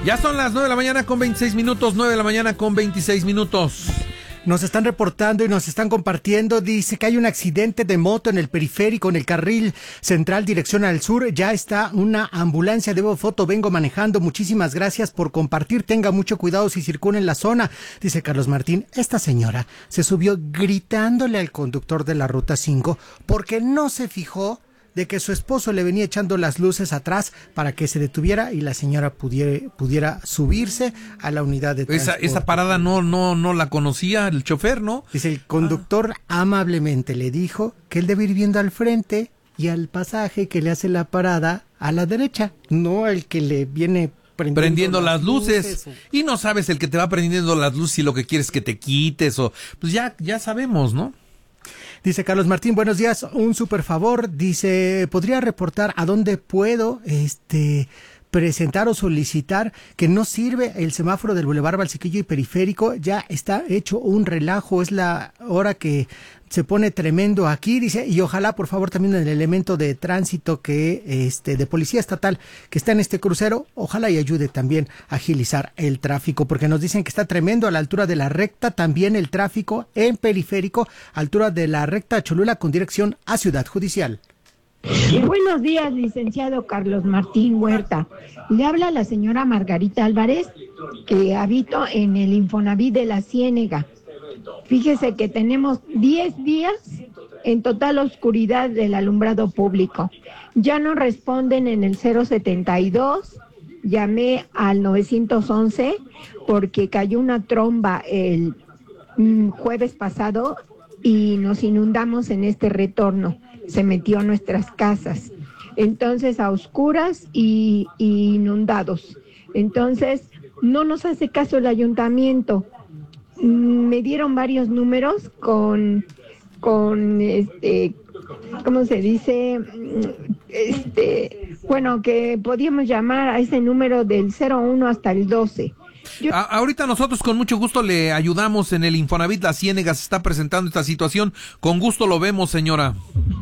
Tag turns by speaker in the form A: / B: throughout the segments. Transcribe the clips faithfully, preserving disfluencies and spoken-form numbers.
A: Ya son las nueve de la mañana con veintiséis minutos, nueve de la mañana con veintiséis minutos.
B: Nos están reportando y nos están compartiendo, dice que hay un accidente de moto en el periférico, en el carril central, dirección al sur. Ya está una ambulancia, debo foto, vengo manejando. Muchísimas gracias por compartir, tenga mucho cuidado si circula en la zona. Dice Carlos Martín, esta señora se subió gritándole al conductor de la ruta cinco porque no se fijó de que su esposo le venía echando las luces atrás para que se detuviera y la señora pudiera, pudiera subirse a la unidad de transporte.
A: Esa, esa parada no, no, no la conocía el chofer, ¿no?
B: Dice, el conductor ah. amablemente le dijo que él debe ir viendo al frente y al pasaje que le hace la parada a la derecha, no el que le viene prendiendo,
A: prendiendo las, las luces.
B: luces o...
A: Y no sabes el que te va prendiendo las luces y lo que quieres que te quites o... Pues ya, ya sabemos, ¿no?
B: Dice Carlos Martín, buenos días, un súper favor, dice, ¿podría reportar a dónde puedo este presentar o solicitar que no sirve el semáforo del Boulevard Valsequillo y Periférico? Ya está hecho un relajo, es la hora que se pone tremendo aquí, dice, y ojalá por favor también el elemento de tránsito que este de policía estatal que está en este crucero, ojalá y ayude también a agilizar el tráfico, porque nos dicen que está tremendo a la altura de la recta, también el tráfico en Periférico, altura de la recta Cholula con dirección a Ciudad Judicial.
C: Buenos días, licenciado Carlos Martín Huerta. Le habla la señora Margarita Álvarez, que habito en el Infonavit de la Ciénega. Fíjese que tenemos diez días en total oscuridad del alumbrado público. Ya no responden en el cero setenta y dos, llamé al novecientos once porque cayó una tromba el jueves pasado y nos inundamos en este retorno. Se metió a nuestras casas. Entonces, a oscuras y, y inundados. Entonces, no nos hace caso el ayuntamiento. Me dieron varios números con, con este, ¿cómo se dice? Este, bueno, que podíamos llamar a ese número del cero uno hasta el doce. Yo...
A: A- ahorita nosotros con mucho gusto le ayudamos en el Infonavit La Ciénega, se está presentando esta situación, con gusto lo vemos, señora.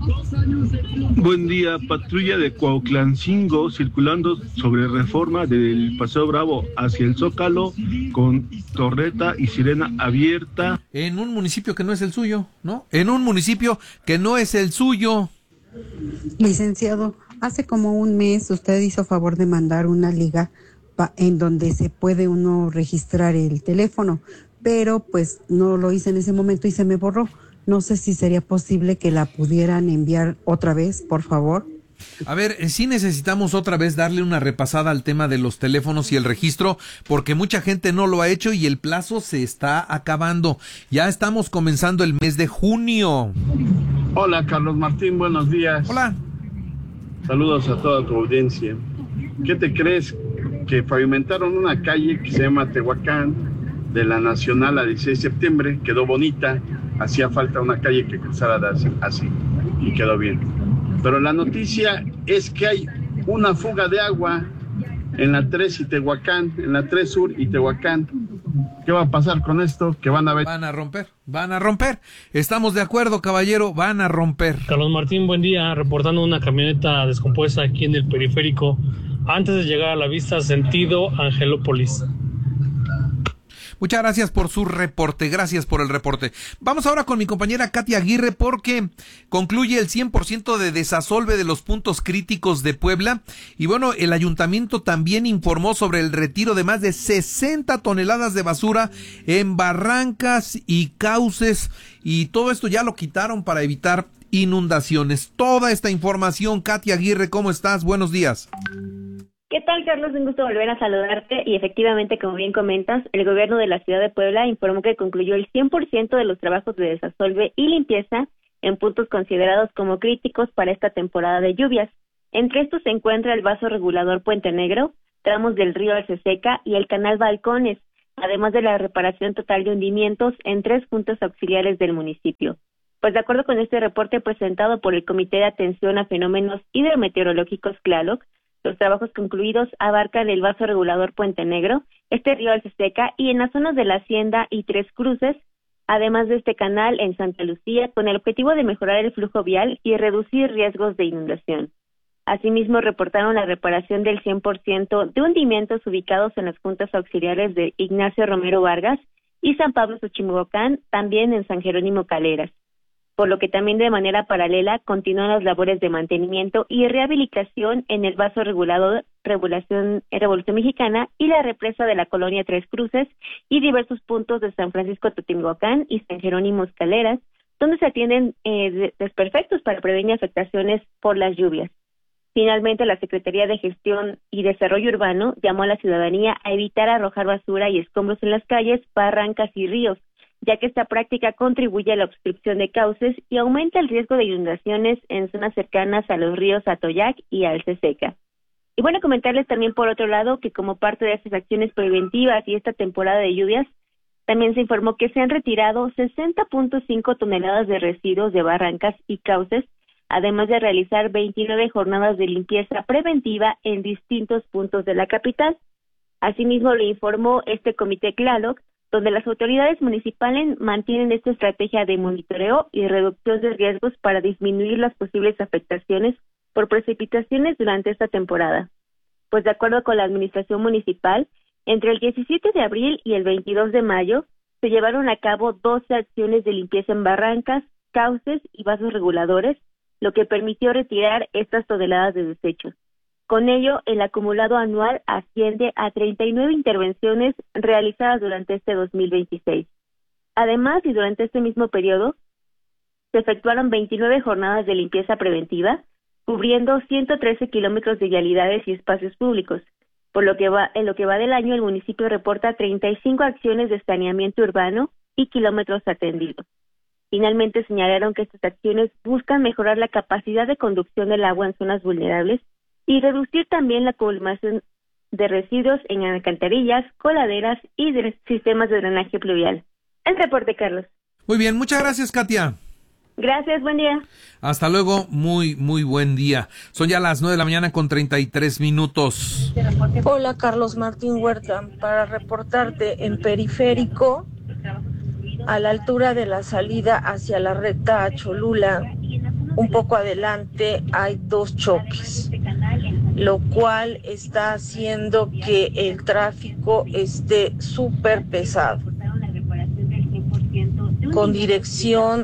D: Buen día, patrulla de Cuautlancingo circulando sobre Reforma del Paseo Bravo hacia el Zócalo con torreta y sirena abierta.
A: En un municipio que no es el suyo, ¿no? En un municipio que no es el suyo.
E: Licenciado, hace como un mes usted hizo favor de mandar una liga en donde se puede uno registrar el teléfono, pero pues no lo hice en ese momento y se me borró. No sé si sería posible que la pudieran enviar otra vez, por favor.
A: A ver, sí necesitamos otra vez darle una repasada al tema de los teléfonos y el registro, porque mucha gente no lo ha hecho y el plazo se está acabando. Ya estamos comenzando el mes de junio.
D: Hola, Carlos Martín, buenos días.
A: Hola.
D: Saludos a toda tu audiencia. ¿Qué te crees? Que pavimentaron una calle que se llama Tehuacán, de la Nacional a dieciséis de septiembre, quedó bonita, hacía falta una calle que cruzara así, así, y quedó bien. Pero la noticia es que hay una fuga de agua en la tres y Tehuacán, en la tres Sur y Tehuacán. ¿Qué va a pasar con esto? Que van a ver...
A: Van a romper, van a romper. Estamos de acuerdo, caballero, van a romper.
F: Carlos Martín, buen día, reportando una camioneta descompuesta aquí en el Periférico, antes de llegar a la vista sentido Angelópolis.
A: Muchas gracias por su reporte, gracias por el reporte. Vamos ahora con mi compañera Katia Aguirre porque concluye el cien por ciento de desasolve de los puntos críticos de Puebla. Y bueno, el ayuntamiento también informó sobre el retiro de más de sesenta toneladas de basura en barrancas y cauces. Y todo esto ya lo quitaron para evitar inundaciones. Toda esta información, Katia Aguirre, ¿cómo estás? Buenos días.
G: ¿Qué tal, Carlos? Un gusto volver a saludarte y efectivamente, como bien comentas, el gobierno de la ciudad de Puebla informó que concluyó el cien por ciento de los trabajos de desasolve y limpieza en puntos considerados como críticos para esta temporada de lluvias. Entre estos se encuentra el vaso regulador Puente Negro, tramos del río Alceseca y el canal Balcones, además de la reparación total de hundimientos en tres puntos auxiliares del municipio. Pues de acuerdo con este reporte presentado por el Comité de Atención a Fenómenos Hidrometeorológicos CLALOC, los trabajos concluidos abarcan el vaso regulador Puente Negro, este río Alceseca y en las zonas de la Hacienda y Tres Cruces, además de este canal en Santa Lucía, con el objetivo de mejorar el flujo vial y reducir riesgos de inundación. Asimismo, reportaron la reparación del cien por ciento de hundimientos ubicados en las juntas auxiliares de Ignacio Romero Vargas y San Pablo Xochimilcán, también en San Jerónimo Caleras, por lo que también de manera paralela continúan las labores de mantenimiento y rehabilitación en el vaso regulado Regulación Revolución Mexicana y la represa de la colonia Tres Cruces y diversos puntos de San Francisco Xochimilcán y San Jerónimo Caleras, donde se atienden eh, desperfectos para prevenir afectaciones por las lluvias. Finalmente, la Secretaría de Gestión y Desarrollo Urbano llamó a la ciudadanía a evitar arrojar basura y escombros en las calles, barrancas y ríos, ya que esta práctica contribuye a la obstrucción de cauces y aumenta el riesgo de inundaciones en zonas cercanas a los ríos Atoyac y Alce Seca. Y bueno, comentarles también por otro lado que como parte de estas acciones preventivas y esta temporada de lluvias, también se informó que se han retirado sesenta punto cinco toneladas de residuos de barrancas y cauces, además de realizar veintinueve jornadas de limpieza preventiva en distintos puntos de la capital. Asimismo, le informó este comité CLALOC, donde las autoridades municipales mantienen esta estrategia de monitoreo y reducción de riesgos para disminuir las posibles afectaciones por precipitaciones durante esta temporada. Pues de acuerdo con la administración municipal, entre el diecisiete de abril y el veintidós de mayo se llevaron a cabo doce acciones de limpieza en barrancas, cauces y vasos reguladores, lo que permitió retirar estas toneladas de desechos. Con ello, el acumulado anual asciende a treinta y nueve intervenciones realizadas durante este dos mil veintiséis. Además, y durante este mismo periodo, se efectuaron veintinueve jornadas de limpieza preventiva, cubriendo ciento trece kilómetros de vialidades y espacios públicos. Por lo que va, en lo que va del año, el municipio reporta treinta y cinco acciones de saneamiento urbano y kilómetros atendidos. Finalmente señalaron que estas acciones buscan mejorar la capacidad de conducción del agua en zonas vulnerables y reducir también la acumulación de residuos en alcantarillas, coladeras y de sistemas de drenaje pluvial. El reporte, Carlos.
A: Muy bien, muchas gracias, Katia.
G: Gracias, buen día.
A: Hasta luego, muy, muy buen día. Son ya las nueve de la mañana con treinta y tres minutos.
H: Hola, Carlos Martín Huerta, para reportarte en Periférico, a la altura de la salida hacia la recta a Cholula, un poco adelante hay dos choques, lo cual está haciendo que el tráfico esté súper pesado, con dirección,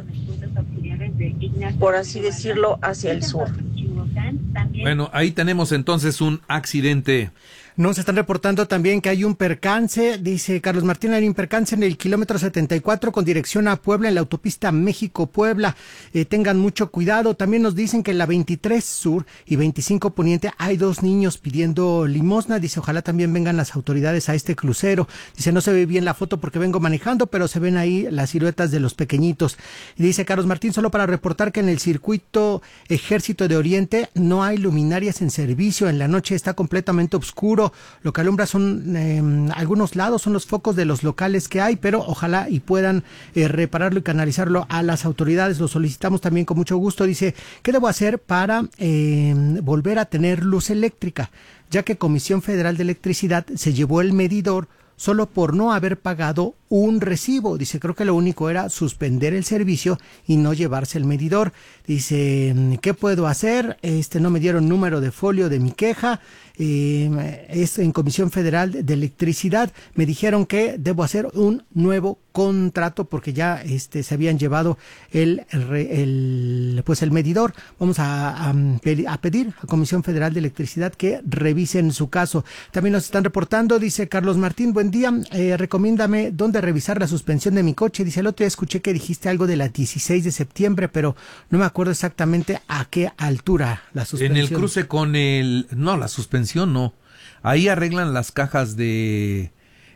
H: por así decirlo, hacia el sur.
A: Bueno, ahí tenemos entonces un accidente.
B: Nos están reportando también que hay un percance, dice Carlos Martín, hay un percance en el kilómetro setenta y cuatro con dirección a Puebla en la autopista México-Puebla. Eh, tengan mucho cuidado. También nos dicen que en la veintitrés Sur y veinticinco Poniente hay dos niños pidiendo limosna. Dice, ojalá también vengan las autoridades a este crucero. Dice, no se ve bien la foto porque vengo manejando, pero se ven ahí las siluetas de los pequeñitos. Y dice Carlos Martín, solo para reportar que en el circuito Ejército de Oriente no hay luminarias en servicio. En la noche está completamente oscuro. Lo que alumbra son eh, algunos lados, son los focos de los locales que hay, pero ojalá y puedan eh, repararlo y canalizarlo a las autoridades. Lo solicitamos también con mucho gusto. Dice, ¿qué debo hacer para eh, volver a tener luz eléctrica? Ya que Comisión Federal de Electricidad se llevó el medidor solo por no haber pagado un recibo. Dice, creo que lo único era suspender el servicio y no llevarse el medidor. Dice, ¿qué puedo hacer? Este, no me dieron número de folio de mi queja. Eh, es en Comisión Federal de Electricidad. Me dijeron que debo hacer un nuevo contrato porque ya este se habían llevado el, el pues el medidor. Vamos a, a, a pedir a Comisión Federal de Electricidad que revisen su caso. También nos están reportando, dice Carlos Martín, buen día, eh, recomiéndame dónde revisar la suspensión de mi coche. Dice, el otro día escuché que dijiste algo de la dieciséis de septiembre, pero no me acuerdo exactamente a qué altura la suspensión.
A: En el cruce con el... No, la suspensión no. Ahí arreglan las cajas de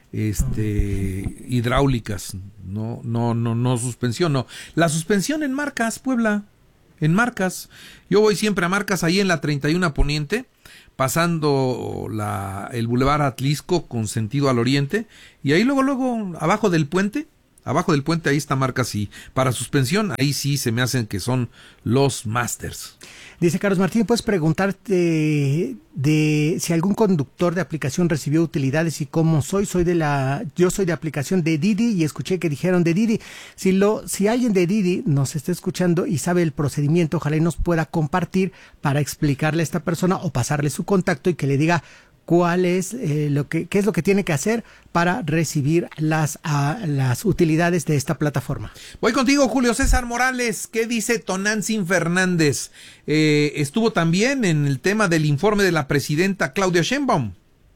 A: este hidráulicas. No, no, no, no suspensión, no. La suspensión en Marcas, Puebla. En Marcas. Yo voy siempre a Marcas, ahí en la treinta y uno Poniente, pasando la, el Boulevard Atlisco con sentido al oriente, y ahí luego, luego, abajo del puente, Abajo del puente ahí está marca sí. Para suspensión, ahí sí se me hacen que son los Masters.
B: Dice Carlos Martín, ¿puedes preguntarte de si algún conductor de aplicación recibió utilidades y cómo soy? Soy de la, yo soy de aplicación de Didi y escuché que dijeron de Didi. Si lo, si alguien de Didi nos está escuchando y sabe el procedimiento, ojalá y nos pueda compartir para explicarle a esta persona o pasarle su contacto y que le diga cuál es eh, lo que qué es lo que tiene que hacer para recibir las uh, las utilidades de esta plataforma.
A: Voy contigo, Julio César Morales. ¿Qué dice Tonantzin Fernández? Eh, estuvo también en el tema del informe de la presidenta Claudia Sheinbaum.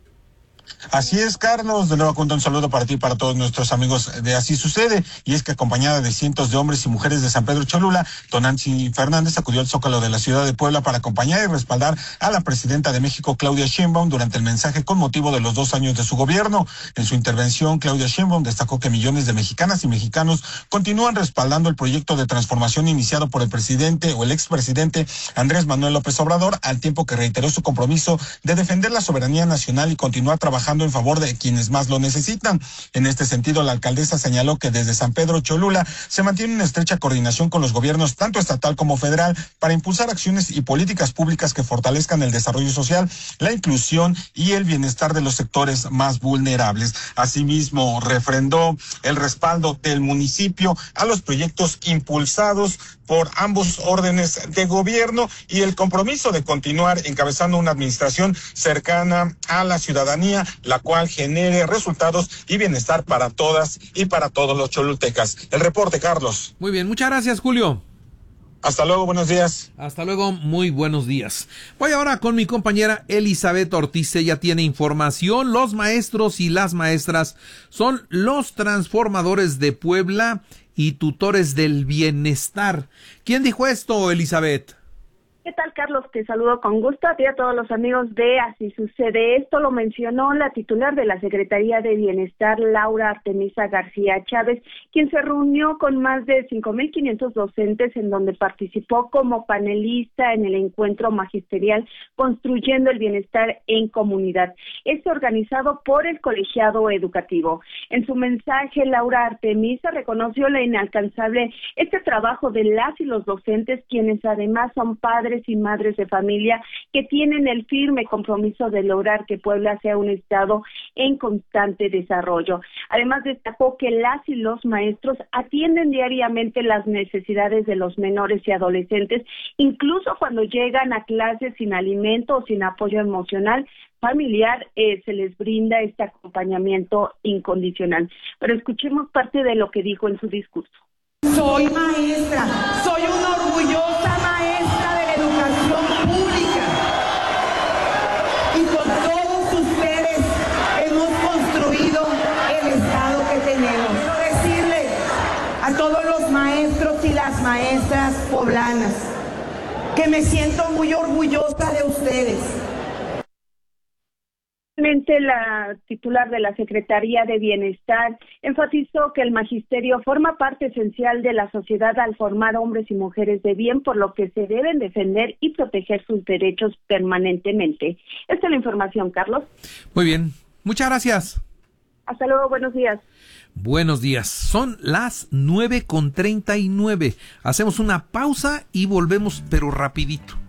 I: Así es, Carlos, de nuevo cuento un saludo para ti y para todos nuestros amigos de Así Sucede, y es que acompañada de cientos de hombres y mujeres de San Pedro Cholula, Tonantzin Fernández acudió al Zócalo de la ciudad de Puebla para acompañar y respaldar a la presidenta de México, Claudia Sheinbaum, durante el mensaje con motivo de los dos años de su gobierno. En su intervención, Claudia Sheinbaum destacó que millones de mexicanas y mexicanos continúan respaldando el proyecto de transformación iniciado por el presidente o el expresidente Andrés Manuel López Obrador, al tiempo que reiteró su compromiso de defender la soberanía nacional y continuar trabajando en favor de quienes más lo necesitan. En este sentido, la alcaldesa señaló que desde San Pedro Cholula se mantiene una estrecha coordinación con los gobiernos tanto estatal como federal para impulsar acciones y políticas públicas que fortalezcan el desarrollo social, la inclusión y el bienestar de los sectores más vulnerables. Asimismo, refrendó el respaldo del municipio a los proyectos impulsados por ambos órdenes de gobierno y el compromiso de continuar encabezando una administración cercana a la ciudadanía, la cual genere resultados y bienestar para todas y para todos los cholultecas. El reporte, Carlos.
A: Muy bien, muchas gracias, Julio.
I: Hasta luego, buenos días.
A: Hasta luego, muy buenos días. Voy ahora con mi compañera Elizabeth Ortiz, ella tiene información. Los maestros y las maestras son los transformadores de Puebla y tutores del bienestar. ¿Quién dijo esto, Elizabeth?
J: ¿Qué tal, Carlos? Te saludo con gusto a ti y a todos los amigos de Así Sucede. Esto lo mencionó la titular de la Secretaría de Bienestar, Laura Artemisa García Chávez, quien se reunió con más de cinco mil quinientos docentes en donde participó como panelista en el encuentro magisterial Construyendo el Bienestar en Comunidad. Este organizado por el Colegiado Educativo. En su mensaje, Laura Artemisa reconoció la inalcanzable este trabajo de las y los docentes, quienes además son padres y madres de familia que tienen el firme compromiso de lograr que Puebla sea un estado en constante desarrollo. Además, destacó que las y los maestros atienden diariamente las necesidades de los menores y adolescentes, incluso cuando llegan a clases sin alimento o sin apoyo emocional familiar, eh, se les brinda este acompañamiento incondicional. Pero escuchemos parte de lo que dijo en su discurso.
K: Soy maestra, soy una orgullosa maestra de la educación pública y con todos ustedes hemos construido el estado que tenemos. Quiero decirle a todos los maestros y las maestras poblanas que me siento muy orgullosa de ustedes.
J: La titular de la Secretaría de Bienestar enfatizó que el magisterio forma parte esencial de la sociedad al formar hombres y mujeres de bien, por lo que se deben defender y proteger sus derechos permanentemente. Esta es la información, Carlos.
A: Muy bien, muchas gracias.
J: Hasta luego, buenos días.
A: Buenos días, son las nueve con treinta y nueve. Hacemos una pausa y volvemos, pero rapidito.